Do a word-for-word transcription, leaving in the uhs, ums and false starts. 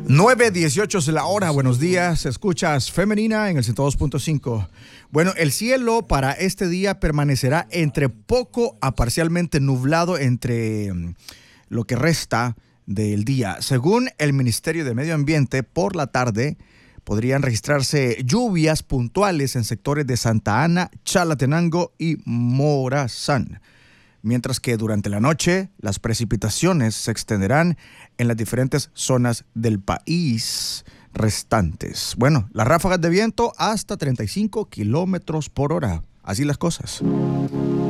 nueve dieciocho es la hora. Buenos días. Escuchas Femenina en el ciento dos punto cinco. Bueno, el cielo para este día permanecerá entre poco a parcialmente nublado entre lo que resta del día. Según el Ministerio de Medio Ambiente, por la tarde podrían registrarse lluvias puntuales en sectores de Santa Ana, Chalatenango y Morazán. Mientras que durante la noche las precipitaciones se extenderán en las diferentes zonas del país restantes. Bueno, las ráfagas de viento hasta treinta y cinco kilómetros por hora. Así las cosas.